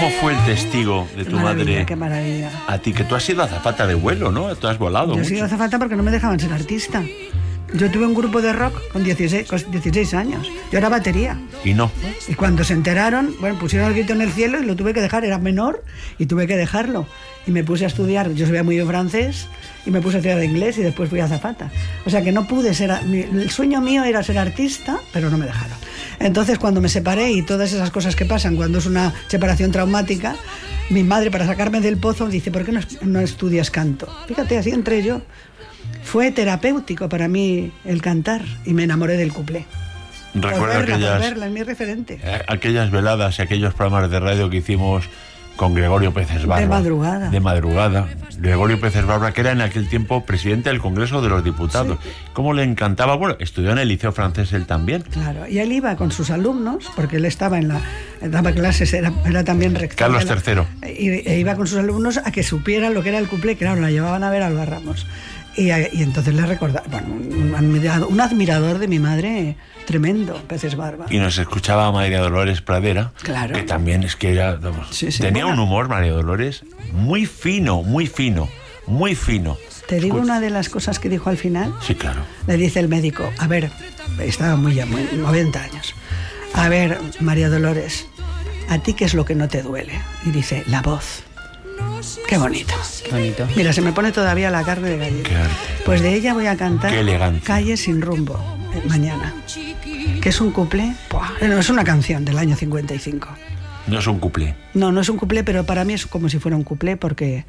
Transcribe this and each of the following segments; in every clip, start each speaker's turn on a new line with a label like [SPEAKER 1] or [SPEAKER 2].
[SPEAKER 1] ¿Cómo fue el testigo de tu madre?
[SPEAKER 2] Qué maravilla.
[SPEAKER 1] A ti, que tú has sido azafata de vuelo, ¿no? Tú has volado.
[SPEAKER 2] Yo he sido azafata porque no me dejaban ser artista. Yo tuve un grupo de rock con 16 años. Yo era batería.
[SPEAKER 1] Y no.
[SPEAKER 2] Y cuando se enteraron, bueno, pusieron el grito en el cielo y lo tuve que dejar. Era menor y tuve que dejarlo. Y me puse a estudiar. Yo sabía muy bien francés y me puse a estudiar inglés y después fui azafata. O sea que no pude ser... El sueño mío era ser artista, pero no me dejaron. Entonces, cuando me separé y todas esas cosas que pasan cuando es una separación traumática, mi madre, para sacarme del pozo, dice, ¿por qué no estudias canto? Fíjate, así entré yo. Fue terapéutico para mí el cantar y me enamoré del cuplé.
[SPEAKER 1] Recuerda
[SPEAKER 2] verla, es mi referente.
[SPEAKER 1] Aquellas veladas y aquellos programas de radio que hicimos con Gregorio Peces Barba.
[SPEAKER 2] De madrugada.
[SPEAKER 1] Gregorio Peces Barba, que era en aquel tiempo presidente del Congreso de los Diputados. Sí. ¿Cómo le encantaba? Bueno, estudió en el Liceo Francés él también.
[SPEAKER 2] Claro, y él iba con sus alumnos, porque él estaba daba clases, era también rector.
[SPEAKER 1] Carlos III.
[SPEAKER 2] E iba con sus alumnos a que supieran lo que era el cuplé, que claro, la llevaban a ver a Alba Ramos. Y entonces le recordaba, bueno, un admirador de mi madre tremendo, Peces Barba.
[SPEAKER 1] Y nos escuchaba María Dolores Pradera,
[SPEAKER 2] claro,
[SPEAKER 1] que también es que era, tenía un humor, María Dolores, muy fino, muy fino, muy fino.
[SPEAKER 2] ¿Te digo una de las cosas que dijo al final?
[SPEAKER 1] Sí, claro.
[SPEAKER 2] Le dice el médico, a ver, estaba muy 90 años, a ver, María Dolores, ¿a ti qué es lo que no te duele? Y dice, la voz. Qué bonito.
[SPEAKER 3] Qué bonito.
[SPEAKER 2] Mira, se me pone todavía la carne de gallina. Pues de ella voy a cantar Calle sin rumbo mañana. Que es un cuplé. No, es una canción del año 55.
[SPEAKER 1] No es un cuplé.
[SPEAKER 2] No es un cuplé, pero para mí es como si fuera un cuplé porque...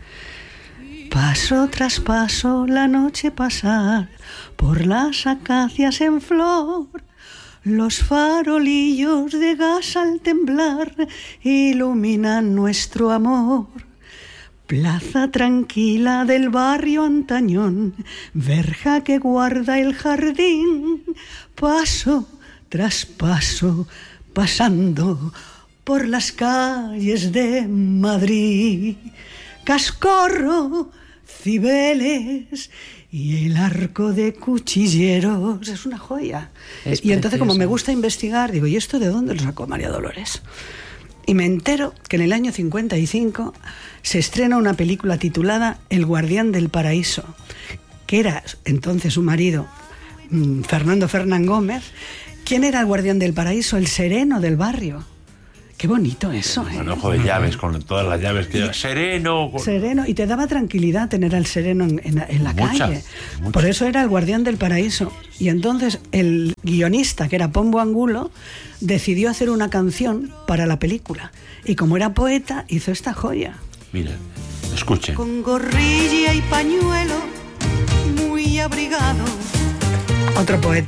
[SPEAKER 2] Paso tras paso la noche pasar por las acacias en flor. Los farolillos de gas al temblar iluminan nuestro amor. Plaza tranquila del barrio antañón, verja que guarda el jardín, paso tras paso, pasando por las calles de Madrid. Cascorro, Cibeles y el arco de cuchilleros. Es una joya. Y entonces, como me gusta investigar, digo, ¿y esto de dónde lo sacó María Dolores? Y me entero que en el año 55 se estrena una película titulada El guardián del paraíso, que era entonces su marido, Fernando Fernán Gómez. ¿Quién era el guardián del paraíso? El sereno del barrio. Qué bonito eso, ¿eh?
[SPEAKER 1] Un ojo de llaves, con todas las llaves que sereno.
[SPEAKER 2] Sereno, y te daba tranquilidad tener al sereno en la calle. Por eso era el guardián del paraíso. Y entonces el guionista, que era Pombo Angulo, decidió hacer una canción para la película. Y como era poeta, hizo esta joya.
[SPEAKER 1] Mira, escuchen.
[SPEAKER 2] Con gorrilla y pañuelo, muy abrigado. Otro poeta.